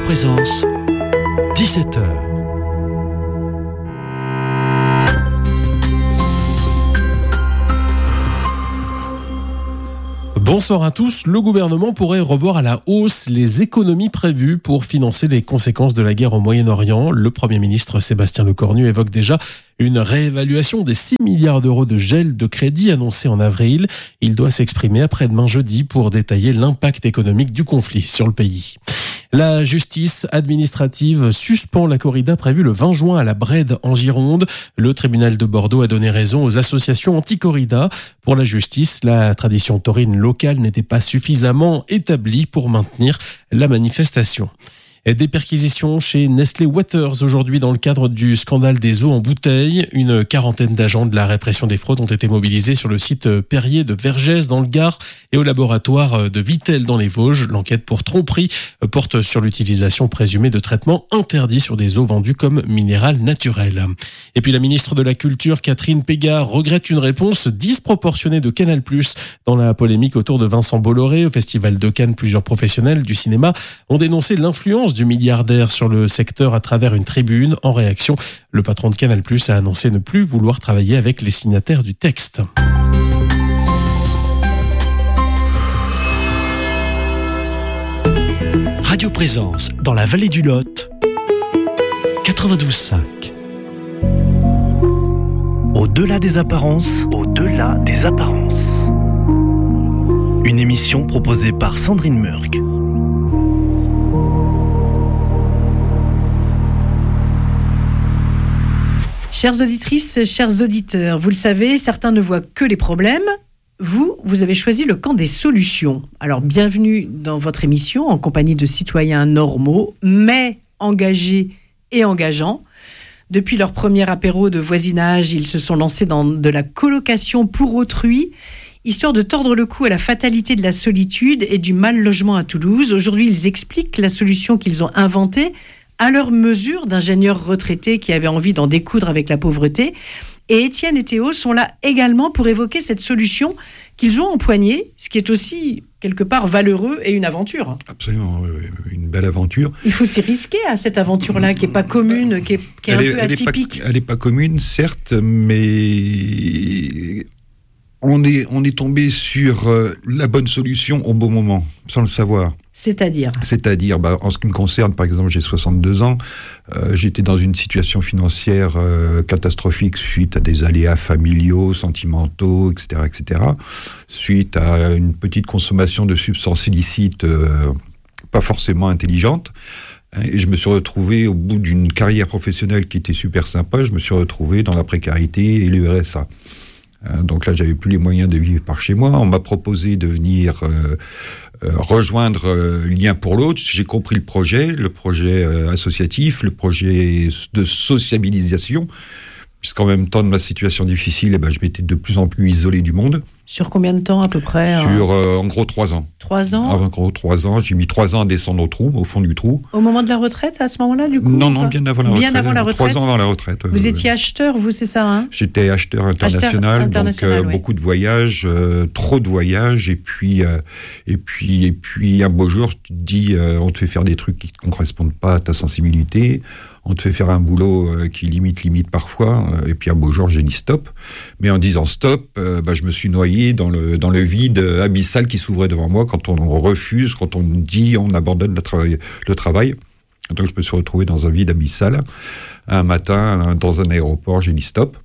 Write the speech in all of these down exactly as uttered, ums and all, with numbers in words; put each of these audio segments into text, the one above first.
Présence, dix-sept heures. Bonsoir à tous. Le gouvernement pourrait revoir à la hausse les économies prévues pour financer les conséquences de la guerre au Moyen-Orient. Le Premier ministre Sébastien Lecornu évoque déjà une réévaluation des six milliards d'euros de gel de crédit annoncé en avril. Il doit s'exprimer après-demain jeudi pour détailler l'impact économique du conflit sur le pays. La justice administrative suspend la corrida prévue le vingt juin à la Brède en Gironde. Le tribunal de Bordeaux a donné raison aux associations anti-corrida. Pour la justice, la tradition taurine locale n'était pas suffisamment établie pour maintenir la manifestation. Des perquisitions chez Nestlé Waters aujourd'hui dans le cadre du scandale des eaux en bouteille. Une quarantaine d'agents de la répression des fraudes ont été mobilisés sur le site Perrier de Vergès dans le Gard et au laboratoire de Vittel dans les Vosges. L'enquête pour tromperie porte sur l'utilisation présumée de traitements interdits sur des eaux vendues comme minérales naturelles. Et puis la ministre de la Culture, Catherine Pégard, regrette une réponse disproportionnée de Canal plus, dans la polémique autour de Vincent Bolloré. Au Festival de Cannes, plusieurs professionnels du cinéma ont dénoncé l'influence du milliardaire sur le secteur à travers une tribune. En réaction, le patron de Canal plus a annoncé ne plus vouloir travailler avec les signataires du texte. Radio Présence dans la vallée du Lot, quatre-vingt-douze cinq. Au-delà des apparences, Au-delà des apparences. une émission proposée par Sandrine Murk. Chères auditrices, chers auditeurs, vous le savez, certains ne voient que les problèmes. Vous, vous avez choisi le camp des solutions. Alors, bienvenue dans votre émission en compagnie de citoyens normaux, mais engagés et engageants. Depuis leur premier apéro de voisinage, ils se sont lancés dans de la colocation pour autrui, histoire de tordre le cou à la fatalité de la solitude et du mal logement à Toulouse. Aujourd'hui, ils expliquent la solution qu'ils ont inventée à leur mesure d'ingénieurs retraités qui avaient envie d'en découdre avec la pauvreté. Et Étienne et Théo sont là également pour évoquer cette solution qu'ils ont empoignée, ce qui est aussi quelque part valeureux et une aventure. Absolument, une belle aventure. Il faut s'y risquer à cette aventure-là, qui n'est pas commune, qui est, qui est un est, peu atypique. Elle n'est pas, pas commune, certes, mais on est, on est tombé sur la bonne solution au bon moment, sans le savoir. C'est-à-dire C'est-à-dire, bah, en ce qui me concerne, par exemple, j'ai soixante-deux ans, euh, j'étais dans une situation financière euh, catastrophique suite à des aléas familiaux, sentimentaux, et cetera, et cetera, suite à une petite consommation de substances illicites euh, pas forcément intelligentes. Et je me suis retrouvé, au bout d'une carrière professionnelle qui était super sympa, je me suis retrouvé dans la précarité et le R S A. Donc là, j'avais plus les moyens de vivre par chez moi. On m'a proposé de venir euh, euh, rejoindre euh, Lien pour l'autre. J'ai compris le projet, le projet euh, associatif, le projet de sociabilisation, puisqu'en même temps de ma situation difficile, eh ben, je m'étais de plus en plus isolé du monde. Sur combien de temps à peu près? Sur euh, en gros trois ans. Trois ans ah, En gros trois ans. J'ai mis trois ans à descendre au trou, au fond du trou. Au moment de la retraite, à ce moment-là, du coup? Non, non, bien avant la bien retraite. Bien avant la retraite. Trois ans avant la retraite. Vous euh, étiez acheteur, vous, c'est ça, hein? J'étais acheteur international, acheteur international donc euh, oui. beaucoup de voyages, euh, trop de voyages, et puis, euh, et puis, et puis un beau jour, tu te dis, euh, on te fait faire des trucs qui ne correspondent pas à ta sensibilité. On te fait faire un boulot euh, qui limite, limite parfois, euh, et puis un beau jour, j'ai dit stop. Mais en disant stop, euh, bah, je me suis noyé dans le, dans le vide abyssal qui s'ouvrait devant moi quand on refuse, quand on dit on abandonne le travail. Le travail. Donc je me suis retrouvé dans un vide abyssal. Un matin, dans un aéroport, j'ai dit stop.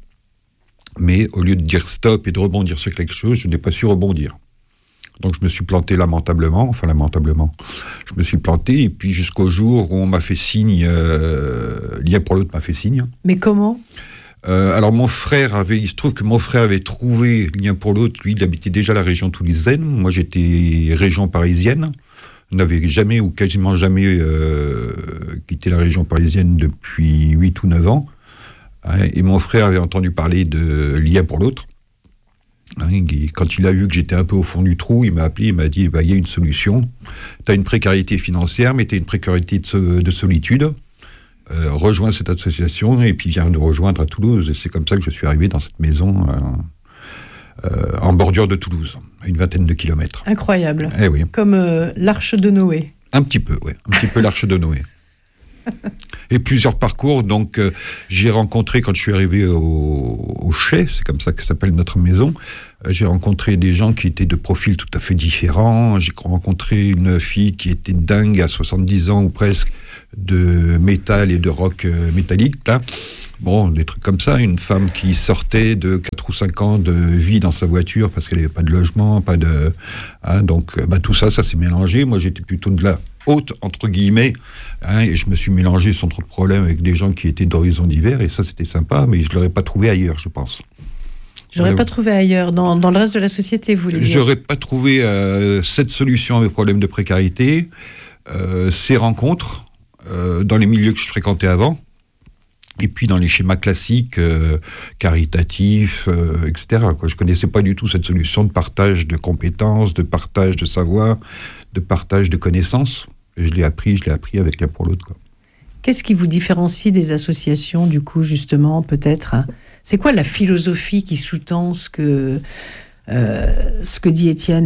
Mais au lieu de dire stop et de rebondir sur quelque chose, je n'ai pas su rebondir. Donc je me suis planté lamentablement, enfin lamentablement, je me suis planté, et puis jusqu'au jour où on m'a fait signe, euh, Lien pour l'autre m'a fait signe. Mais comment ? euh, Alors mon frère avait, il se trouve que mon frère avait trouvé Lien pour l'autre, lui il habitait déjà la région toulousaine, moi j'étais région parisienne, je n'avais jamais ou quasiment jamais euh, quitté la région parisienne depuis huit ou neuf ans, hein, et mon frère avait entendu parler de Lien pour l'autre. Quand il a vu que j'étais un peu au fond du trou, il m'a appelé, il m'a dit bah, « il y a une solution, tu as une précarité financière, mais tu as une précarité de, de solitude, euh, rejoins cette association et puis viens nous rejoindre à Toulouse ». Et c'est comme ça que je suis arrivé dans cette maison euh, euh, en bordure de Toulouse, à une vingtaine de kilomètres. Incroyable, eh oui. Comme euh, l'arche de Noé. Un petit peu, oui. Un petit peu l'Arche de Noé. Et plusieurs parcours. Donc, euh, j'ai rencontré, quand je suis arrivé au, au Chais, c'est comme ça que s'appelle notre maison, euh, j'ai rencontré des gens qui étaient de profils tout à fait différents. J'ai rencontré une fille qui était dingue à soixante-dix ans ou presque, de métal et de rock euh, métallique, là. Bon, des trucs comme ça. Une femme qui sortait de quatre ou cinq ans de vie dans sa voiture parce qu'elle n'avait pas de logement, pas de... Hein, donc, bah, tout ça, ça s'est mélangé. Moi, j'étais plutôt de la haute, entre guillemets, hein, et je me suis mélangé sans trop de problème avec des gens qui étaient d'horizons divers, et ça, c'était sympa, mais je ne l'aurais pas trouvé ailleurs, je pense. Je l'aurais pas trouvé ailleurs, dans, dans le reste de la société, vous voulez dire ? J'aurais pas trouvé euh, cette solution à mes problèmes de précarité, euh, ces rencontres, euh, dans les milieux que je fréquentais avant, et puis dans les schémas classiques, euh, caritatifs, euh, et cetera, quoi. Je ne connaissais pas du tout cette solution de partage de compétences, de partage de savoir, de partage de connaissances. Je l'ai appris, je l'ai appris avec l'un pour l'autre, quoi. Qu'est-ce qui vous différencie des associations, du coup, justement, peut-être ? C'est quoi la philosophie qui sous-tend ce que, euh, ce que dit Étienne ?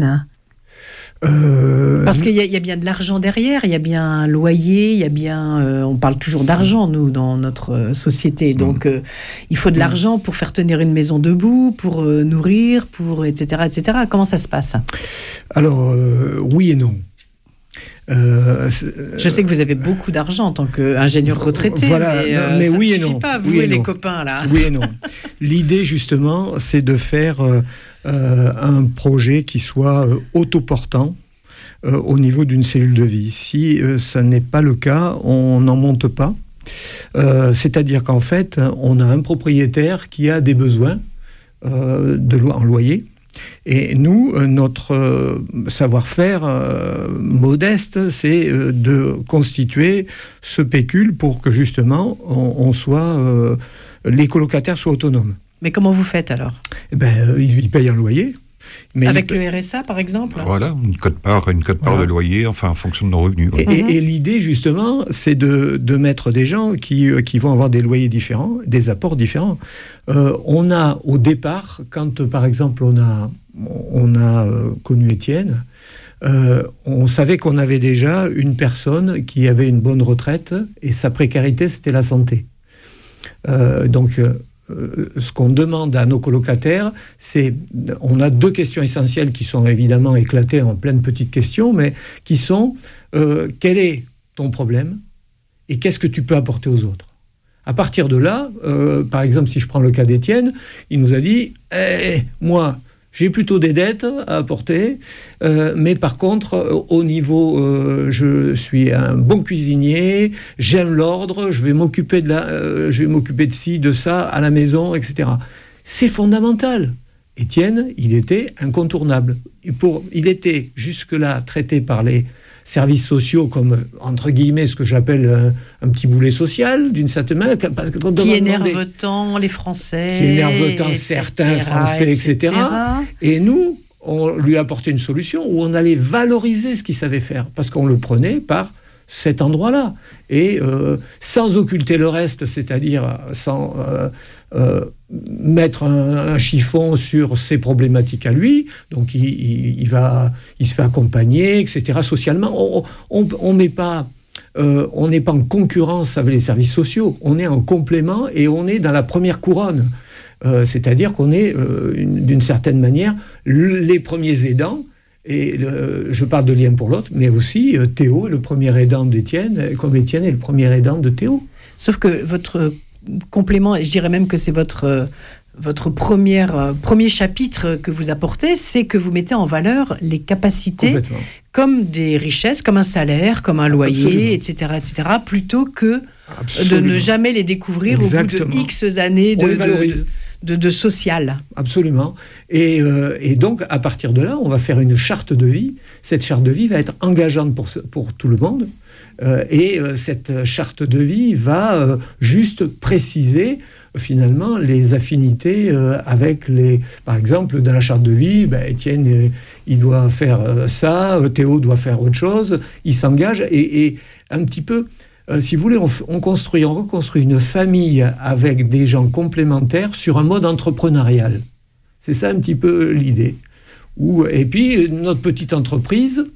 Euh, Parce qu'il y, y a bien de l'argent derrière, il y a bien un loyer, il y a bien... Euh, on parle toujours d'argent, nous, dans notre société. Donc, euh, il faut de l'argent pour faire tenir une maison debout, pour euh, nourrir, pour et cetera, et cetera. Comment ça se passe ? Alors, euh, oui et non. Euh, Je sais que vous avez beaucoup d'argent en tant qu'ingénieur retraité, voilà, mais, euh, mais ça oui ne et suffit non. pas, vous oui et, et les non. copains, là. Oui et non. L'idée, justement, c'est de faire euh, euh, un projet qui soit euh, autoportant euh, au niveau d'une cellule de vie. Si euh, ça n'est pas le cas, on n'en monte pas. Euh, c'est-à-dire qu'en fait, on a un propriétaire qui a des besoins euh, de lo- en loyer. Et nous, notre euh, savoir-faire euh, modeste, c'est euh, de constituer ce pécule pour que justement on, on soit, euh, les colocataires soient autonomes. Mais comment vous faites alors ? Eh ben, euh, ils, ils payent un loyer. Mais Avec il... le R S A, par exemple ? Voilà, une quote-part, une quote-part Voilà. de loyer, enfin, en fonction de nos revenus. Et, Voilà. et, et l'idée, justement, c'est de, de mettre des gens qui, euh, qui vont avoir des loyers différents, des apports différents. Euh, on a, au départ, quand, euh, par exemple, on a, on a euh, connu Étienne, euh, on savait qu'on avait déjà une personne qui avait une bonne retraite, et sa précarité, c'était la santé. Euh, donc... Euh, Euh, ce qu'on demande à nos colocataires, c'est, on a deux questions essentielles qui sont évidemment éclatées en plein de petites questions, mais qui sont euh, quel est ton problème et qu'est-ce que tu peux apporter aux autres. À partir de là, euh, par exemple, si je prends le cas d'Étienne, il nous a dit eh, moi, j'ai plutôt des dettes à apporter, euh, mais par contre, euh, au niveau, euh, je suis un bon cuisinier, j'aime l'ordre, je vais m'occuper de la, euh, je vais m'occuper de ci, de ça, à la maison, et cetera. C'est fondamental. Étienne, il était incontournable. Et pour, il était jusque-là traité par les services sociaux comme, entre guillemets, ce que j'appelle un, un petit boulet social, d'une certaine manière. Parce que quand qui on énerve demandait, tant les Français. Qui énerve tant certains Français, et cetera. Et nous, on lui apportait une solution où on allait valoriser ce qu'il savait faire, parce qu'on le prenait par cet endroit-là. Et euh, sans occulter le reste, c'est-à-dire sans euh, euh, mettre un, un chiffon sur ses problématiques à lui. Donc il, il, il, va, il se fait accompagner, et cetera. Socialement, on n'est pas... Euh, on n'est pas en concurrence avec les services sociaux, on est en complément et on est dans la première couronne. Euh, c'est-à-dire qu'on est, euh, une, d'une certaine manière, les premiers aidants. Et le, je parle de lien pour l'autre, mais aussi euh, Théo est le premier aidant d'Étienne, comme Étienne est le premier aidant de Théo. Sauf que votre complément, et je dirais même que c'est votre, votre première, euh, premier chapitre que vous apportez, c'est que vous mettez en valeur les capacités comme des richesses, comme un salaire, comme un loyer, Absolument. et cetera, et cetera, plutôt que Absolument. de ne jamais les découvrir Exactement. au bout de X années de... On les valorise. de De, de social. Absolument. Et, euh, et donc, à partir de là, on va faire une charte de vie. Cette charte de vie va être engageante pour, pour tout le monde. Euh, et euh, cette charte de vie va euh, juste préciser, euh, finalement, les affinités euh, avec les... Par exemple, dans la charte de vie, ben, Étienne, euh, il doit faire euh, ça, euh, Théo doit faire autre chose. Il s'engage et, et un petit peu... Euh, si vous voulez, on, on construit, on reconstruit une famille avec des gens complémentaires sur un mode entrepreneurial. C'est ça un petit peu l'idée. Où, et puis, notre petite entreprise,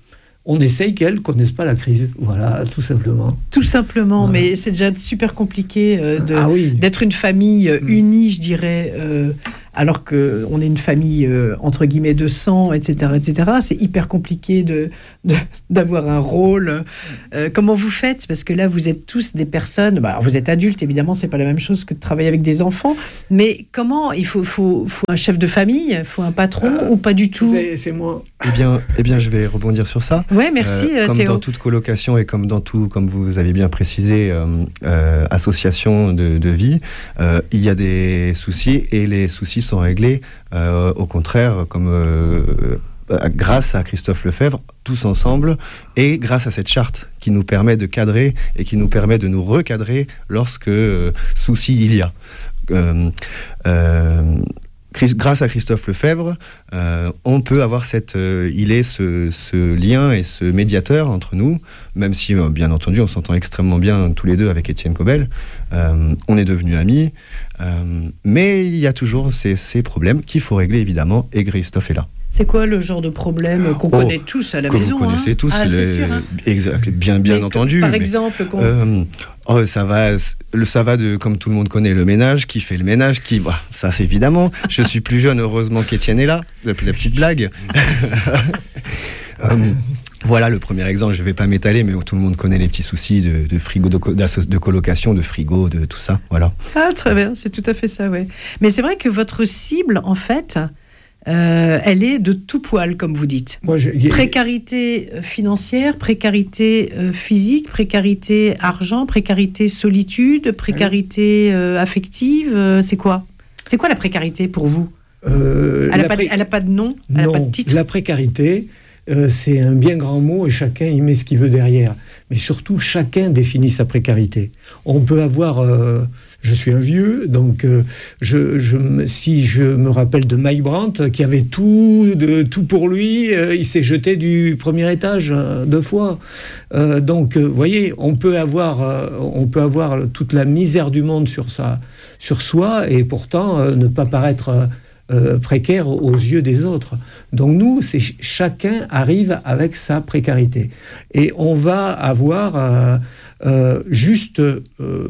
on essaye qu'elles ne connaissent pas la crise. Voilà, tout simplement. Tout simplement, Voilà. mais c'est déjà super compliqué euh, de, Ah oui. d'être une famille euh, Mm. unie, je dirais, euh, alors qu'on est une famille, euh, entre guillemets, de sang, et cetera, et cetera. C'est hyper compliqué de, de, d'avoir un rôle. Euh, comment vous faites ? Parce que là, vous êtes tous des personnes... Bah, alors vous êtes adultes, évidemment, c'est pas la même chose que de travailler avec des enfants. Mais comment ? Il faut, faut, faut un chef de famille ? Il faut un patron Euh, ou pas du tout ? C'est, c'est moi. Eh bien, eh bien, je vais rebondir sur ça. Ouais, merci Euh, euh, comme Théo. dans toute colocation et comme dans tout, comme vous avez bien précisé, euh, euh, association de, de vie, euh, il y a des soucis et les soucis sont réglés. Euh, au contraire, comme euh, euh, grâce à Christophe Lefebvre, tous ensemble, et grâce à cette charte qui nous permet de cadrer et qui nous permet de nous recadrer lorsque euh, souci il y a. Euh, euh, Grâce à Christophe Lefebvre, euh, on peut avoir cette, euh, il est ce, ce lien et ce médiateur entre nous, même si, euh, bien entendu, on s'entend extrêmement bien tous les deux avec Étienne Cobel. Euh, on est devenus amis, euh, mais il y a toujours ces, ces problèmes qu'il faut régler, évidemment, et Christophe est là. C'est quoi le genre de problème qu'on Oh, connaît tous à la que maison vous connaissez hein tous, Ah, les- c'est sûr, hein. exact, bien, bien Mais entendu. Par mais- exemple, qu'on- Euh, oh, ça va, le ça va de comme tout le monde connaît le ménage, qui fait le ménage, qui bah, ça c'est évidemment. Je suis plus jeune, heureusement qu'Étienne est là. La, la petite blague. Euh, voilà le premier exemple. Je vais pas m'étaler, mais tout le monde connaît les petits soucis de, de frigo, de, co- d'asso- de colocation, de frigo, de tout ça. Voilà. Ah, très bien, c'est tout à fait ça, ouais. Mais c'est vrai que votre cible, en fait, euh, elle est de tout poil, comme vous dites. Moi, je, y- Précarité euh, financière, précarité euh, physique, précarité argent, précarité solitude, précarité euh, affective, euh, c'est quoi ? C'est quoi la précarité pour vous ? euh, Elle n'a la pas, de- pré- elle a pas de nom, elle n'a Non, pas de titre. la précarité, euh, c'est un bien grand mot et chacun y met ce qu'il veut derrière. Mais surtout, chacun définit sa précarité. On peut avoir... euh, je suis un vieux, donc euh, je, je, me- si je me rappelle de Mike Brandt, qui avait tout, de, tout pour lui, euh, il s'est jeté du premier étage euh, deux fois. Euh, donc, vous voyez, on peut, avoir, euh, on peut avoir toute la misère du monde sur, sa, sur soi et pourtant euh, ne pas paraître... euh, Euh, précaire aux yeux des autres. Donc nous, c'est ch- chacun arrive avec sa précarité. Et on va avoir euh, euh, juste euh,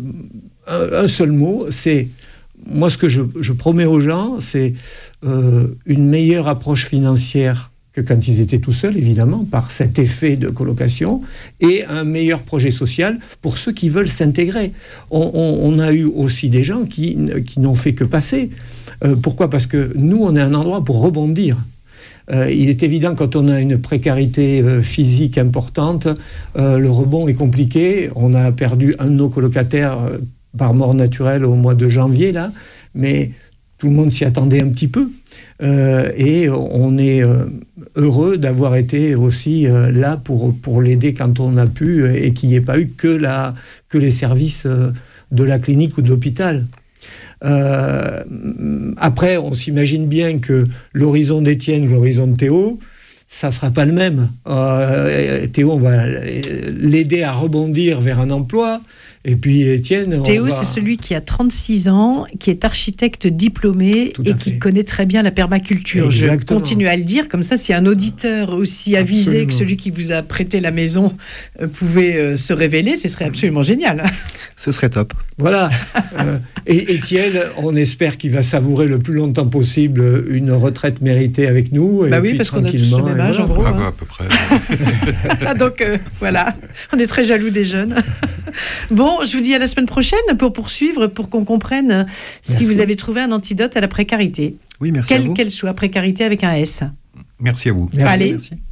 un, un seul mot, c'est, moi ce que je, je promets aux gens, c'est euh, une meilleure approche financière que quand ils étaient tout seuls, évidemment, par cet effet de colocation, et un meilleur projet social pour ceux qui veulent s'intégrer. On, on, on a eu aussi des gens qui, qui n'ont fait que passer. Euh, pourquoi ? Parce que nous, on est un endroit pour rebondir. Euh, il est évident, quand on a une précarité euh, physique importante, euh, le rebond est compliqué. On a perdu un de nos colocataires euh, par mort naturelle au mois de janvier, là, mais tout le monde s'y attendait un petit peu. Euh, et on est euh, heureux d'avoir été aussi euh, là pour, pour l'aider quand on a pu, euh, et qu'il n'y ait pas eu que, la, que les services euh, de la clinique ou de l'hôpital. Euh, après, on s'imagine bien que l'horizon d'Étienne ou l'horizon de Théo, ça ne sera pas le même. Euh, Théo, on va l'aider à rebondir vers un emploi. Et puis Étienne... Théo, va... c'est celui qui a trente-six ans, qui est architecte diplômé Tout à et qui fait. connaît très bien la permaculture. Exactement. Je continue à le dire, comme ça, si un auditeur aussi avisé Absolument. que celui qui vous a prêté la maison euh, pouvait euh, se révéler, ce serait absolument génial. Ce serait top. Voilà. euh, et Étienne, on espère qu'il va savourer le plus longtemps possible une retraite méritée avec nous. Et Bah oui, puis parce qu'on a tous le tranquillement, même et âge, voilà. en gros. Ah hein. bah, à peu près. Ah, donc euh, voilà, on est très jaloux des jeunes. Bon, je vous dis à la semaine prochaine pour poursuivre, pour qu'on comprenne si Merci. vous avez trouvé un antidote à la précarité. Oui, merci à Quelle vous. qu'elle soit, précarité avec un S. Merci à vous. Merci. Allez, Merci.